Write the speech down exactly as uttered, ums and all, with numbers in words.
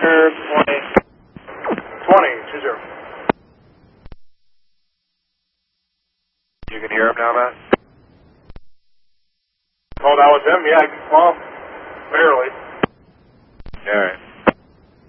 Oscar twenty. twenty, two zero. You can hear him now, Matt? Oh, that was him? Yeah, well, barely. All right.